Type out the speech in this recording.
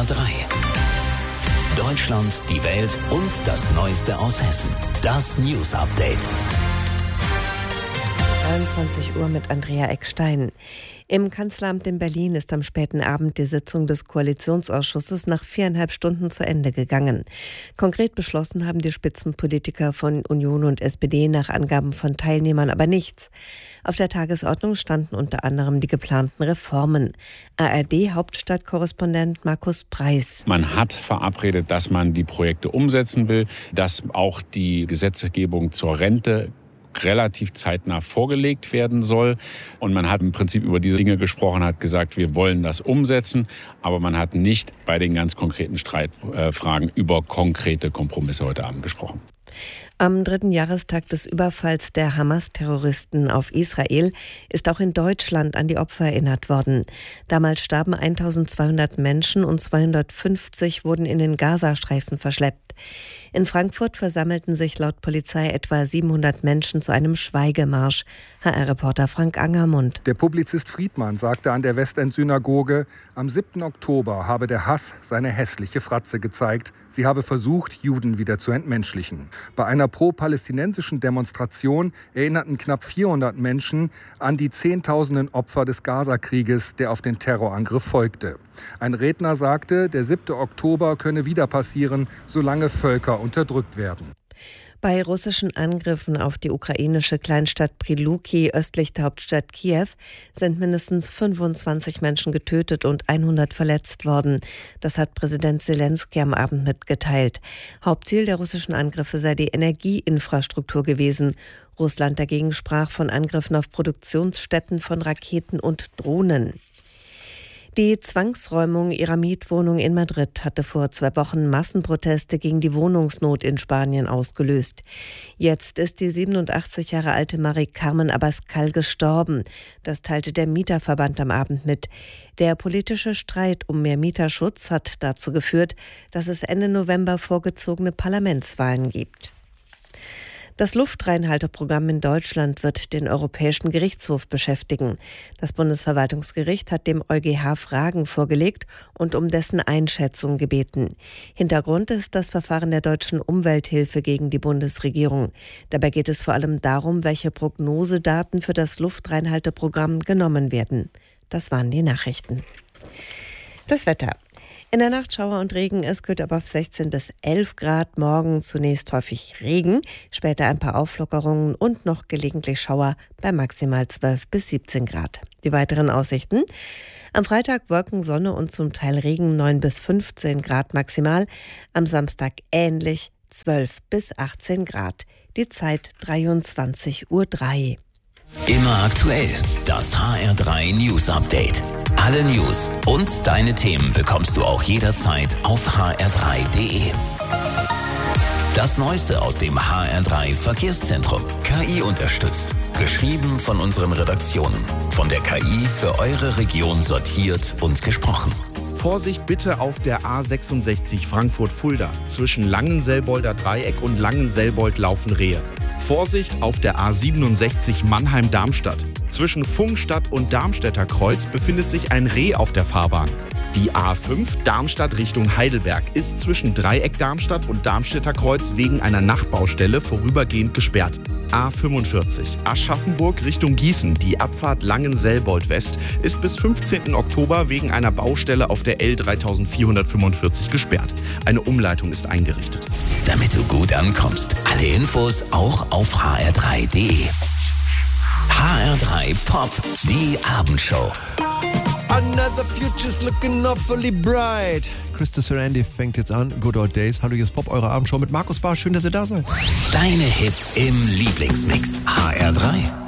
HR3. Deutschland, die Welt und das Neueste aus Hessen. Das News Update. 23 Uhr mit Andrea Eckstein. Im Kanzleramt in Berlin ist am späten Abend die Sitzung des Koalitionsausschusses nach 4,5 Stunden zu Ende gegangen. Konkret beschlossen haben die Spitzenpolitiker von Union und SPD nach Angaben von Teilnehmern aber nichts. Auf der Tagesordnung standen unter anderem die geplanten Reformen. ARD-Hauptstadtkorrespondent Markus Preis. Man hat verabredet, dass man die Projekte umsetzen will, dass auch die Gesetzgebung zur Rente relativ zeitnah vorgelegt werden soll. Und man hat im Prinzip über diese Dinge gesprochen, hat gesagt, wir wollen das umsetzen, aber man hat nicht bei den ganz konkreten Streitfragen über konkrete Kompromisse heute Abend gesprochen. Am 3. Jahrestag des Überfalls der Hamas-Terroristen auf Israel ist auch in Deutschland an die Opfer erinnert worden. Damals starben 1200 Menschen und 250 wurden in den Gazastreifen verschleppt. In Frankfurt versammelten sich laut Polizei etwa 700 Menschen zu einem Schweigemarsch. HR-Reporter Frank Angermund. Der Publizist Friedmann sagte an der Westend-Synagoge, am 7. Oktober habe der Hass seine hässliche Fratze gezeigt. Sie habe versucht, Juden wieder zu entmenschlichen. Bei einer pro-palästinensischen Demonstration erinnerten knapp 400 Menschen an die Zehntausenden Opfer des Gazakrieges, der auf den Terrorangriff folgte. Ein Redner sagte, der 7. Oktober könne wieder passieren, solange Völker unterdrückt werden. Bei russischen Angriffen auf die ukrainische Kleinstadt Priluki östlich der Hauptstadt Kiew sind mindestens 25 Menschen getötet und 100 verletzt worden. Das hat Präsident Selenskyj am Abend mitgeteilt. Hauptziel der russischen Angriffe sei die Energieinfrastruktur gewesen. Russland dagegen sprach von Angriffen auf Produktionsstätten von Raketen und Drohnen. Die Zwangsräumung ihrer Mietwohnung in Madrid hatte vor 2 Wochen Massenproteste gegen die Wohnungsnot in Spanien ausgelöst. Jetzt ist die 87 Jahre alte Mari Carmen Abascal gestorben. Das teilte der Mieterverband am Abend mit. Der politische Streit um mehr Mieterschutz hat dazu geführt, dass es Ende November vorgezogene Parlamentswahlen gibt. Das Luftreinhalteprogramm in Deutschland wird den Europäischen Gerichtshof beschäftigen. Das Bundesverwaltungsgericht hat dem EuGH Fragen vorgelegt und um dessen Einschätzung gebeten. Hintergrund ist das Verfahren der deutschen Umwelthilfe gegen die Bundesregierung. Dabei geht es vor allem darum, welche Prognosedaten für das Luftreinhalteprogramm genommen werden. Das waren die Nachrichten. Das Wetter. In der Nacht Schauer und Regen, es kühlt aber auf 16 bis 11 Grad. Morgen zunächst häufig Regen, später ein paar Auflockerungen und noch gelegentlich Schauer bei maximal 12 bis 17 Grad. Die weiteren Aussichten: am Freitag Wolken, Sonne und zum Teil Regen, 9 bis 15 Grad maximal. Am Samstag ähnlich, 12 bis 18 Grad. Die Zeit 23:03 Uhr. Immer aktuell, das HR3 News Update. Alle News und deine Themen bekommst du auch jederzeit auf hr3.de. Das Neueste aus dem HR3 Verkehrszentrum. KI unterstützt. Geschrieben von unseren Redaktionen. Von der KI für eure Region sortiert und gesprochen. Vorsicht bitte auf der A66 Frankfurt-Fulda. Zwischen Langenselbolder Dreieck und Langenselbold laufen Rehe. Vorsicht auf der A67 Mannheim-Darmstadt. Zwischen Pfungstadt und Darmstädter Kreuz befindet sich ein Reh auf der Fahrbahn. Die A5 Darmstadt Richtung Heidelberg ist zwischen Dreieck Darmstadt und Darmstädter Kreuz wegen einer Nachbaustelle vorübergehend gesperrt. A45 Aschaffenburg Richtung Gießen. Die Abfahrt Langenselbold West ist bis 15. Oktober wegen einer Baustelle auf der L3445 gesperrt. Eine Umleitung ist eingerichtet. Damit du gut ankommst, alle Infos auch auf hr3.de. HR3 Pop, die Abendshow. Another future's looking awfully bright. Krista Sorandi fängt jetzt an. Good Old Days. Hallo, hier ist Pop, eure Abendshow mit Markus Barr. Schön, dass ihr da seid. Deine Hits im Lieblingsmix. HR3.